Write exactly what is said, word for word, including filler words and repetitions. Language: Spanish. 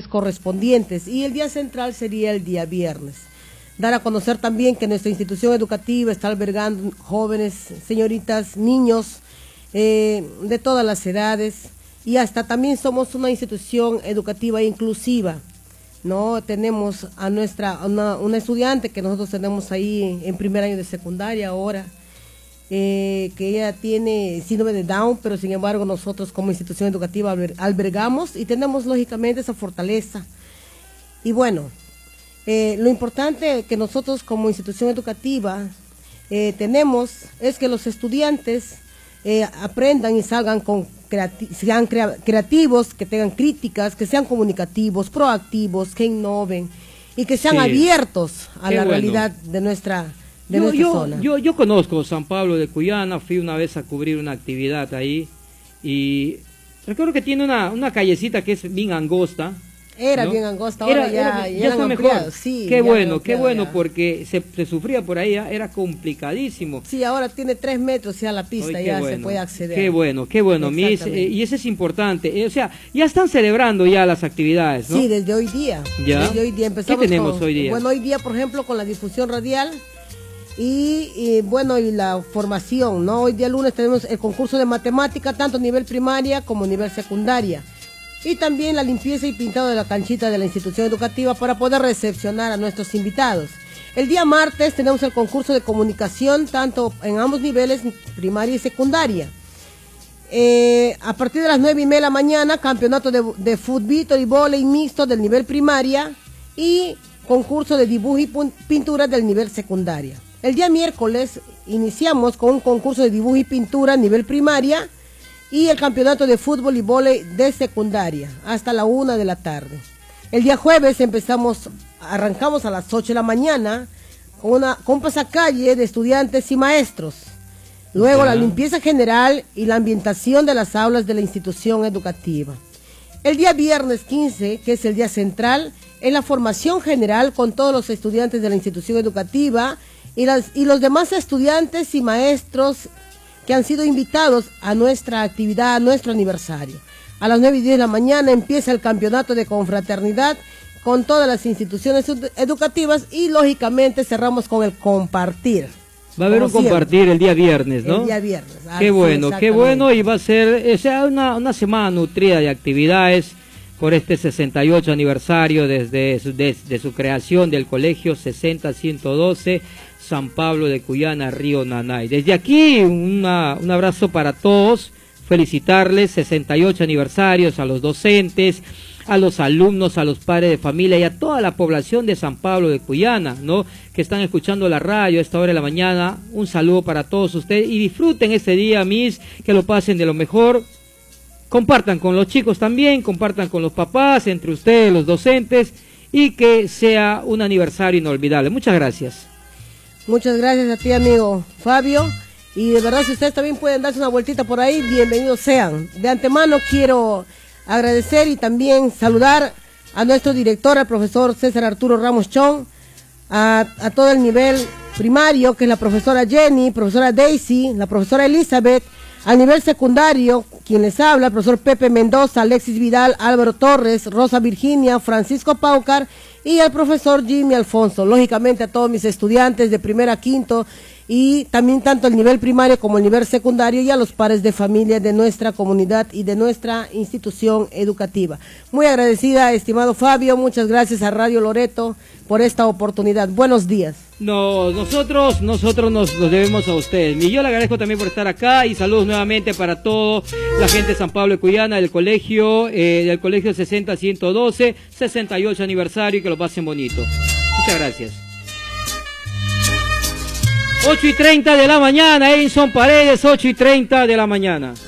horarios correspondientes, y el día central sería el día viernes. Dar a conocer también que nuestra institución educativa está albergando jóvenes, señoritas, niños eh, de todas las edades, y hasta también somos una institución educativa inclusiva, ¿no? Tenemos a nuestra una, una estudiante que nosotros tenemos ahí en primer año de secundaria ahora, eh, que ella tiene síndrome de Down, pero sin embargo nosotros como institución educativa alber, albergamos y tenemos lógicamente esa fortaleza. Y bueno, Eh, lo importante que nosotros como institución educativa eh, tenemos es que los estudiantes eh, aprendan y salgan con creati sean crea creativos, que tengan críticas, que sean comunicativos, proactivos, que innoven y que sean sí. abiertos a Qué la bueno. realidad de nuestra, de yo, nuestra yo, zona. Yo, yo conozco San Pablo de Cuyana, fui una vez a cubrir una actividad ahí y recuerdo que tiene una, una callecita que es bien angosta. Era ¿no? bien angosta, ahora era, ya, era, ya, ya está mejor. Sí, qué bueno, qué bueno, ya. porque se, se sufría por ahí, era complicadísimo. Sí, ahora tiene tres metros ya la pista, Ay, ya bueno, se puede acceder. Qué bueno, qué bueno, Miss, eh, y eso es importante. Eh, o sea, ya están celebrando ya las actividades, ¿no? Sí, desde hoy día. ¿Ya? Desde hoy día empezamos. ¿Qué tenemos con, hoy día? Bueno, hoy día, por ejemplo, con la difusión radial y, y bueno, y la formación, ¿no? Hoy día lunes tenemos el concurso de matemática, tanto a nivel primaria como a nivel secundaria. Y también la limpieza y pintado de la canchita de la institución educativa para poder recepcionar a nuestros invitados. El día martes tenemos el concurso de comunicación, tanto en ambos niveles, primaria y secundaria. Eh, a partir de las nueve y media de la mañana, campeonato de, de fútbol y vóley mixto del nivel primaria y concurso de dibujo y pintura del nivel secundaria. El día miércoles iniciamos con un concurso de dibujo y pintura a nivel primaria y el campeonato de fútbol y vóley de secundaria hasta la una de la tarde. El día jueves empezamos, arrancamos a las ocho de la mañana con una con pasacalle de estudiantes y maestros. Luego la limpieza general y la ambientación de las aulas de la institución educativa. El día viernes quince, que es el día central, es la formación general con todos los estudiantes de la institución educativa y, las, y los demás estudiantes y maestros que han sido invitados a nuestra actividad, a nuestro aniversario. A las nueve y diez de la mañana empieza el campeonato de confraternidad con todas las instituciones educativas y lógicamente cerramos con el compartir. Va a haber un siempre. compartir el día viernes, ¿no? El día viernes. Ah, qué sí, bueno, qué bueno, y va a ser o sea, una, una semana nutrida de actividades por este sesenta y ocho aniversario desde su, desde su creación del colegio sesenta ciento doce San Pablo de Cuyana, Río Nanay. Desde aquí una, un abrazo para todos, felicitarles, sesenta y ocho aniversarios a los docentes, a los alumnos, a los padres de familia y a toda la población de San Pablo de Cuyana, ¿no? Que están escuchando la radio a esta hora de la mañana. Un saludo para todos ustedes y disfruten este día, Miss, que lo pasen de lo mejor. Compartan con los chicos también, compartan con los papás, entre ustedes, los docentes, y que sea un aniversario inolvidable. Muchas gracias. Muchas gracias a ti, amigo Fabio. Y de verdad, si ustedes también pueden darse una vueltita por ahí, bienvenidos sean. De antemano quiero agradecer y también saludar a nuestro director, al profesor César Arturo Ramos Chong, a, a todo el nivel primario, que es la profesora Jenny, profesora Daisy, la profesora Elizabeth, al nivel secundario, quien les habla, el profesor Pepe Mendoza, Alexis Vidal, Álvaro Torres, Rosa Virginia, Francisco Paucar y al profesor Jimmy Alfonso. Lógicamente a todos mis estudiantes de primero a quinto y también tanto el nivel primario como el nivel secundario y a los padres de familia de nuestra comunidad y de nuestra institución educativa. Muy agradecida, estimado Fabio, muchas gracias a Radio Loreto por esta oportunidad. Buenos días. No, nosotros, nosotros nos los debemos a ustedes. Y yo le agradezco también por estar acá y saludos nuevamente para toda la gente de San Pablo de Cuyana, del colegio, eh, del colegio sesenta ciento doce, sesenta y ocho aniversario y que lo pasen bonito. Muchas gracias. ocho y treinta de la mañana, Edison Paredes, ocho y treinta de la mañana.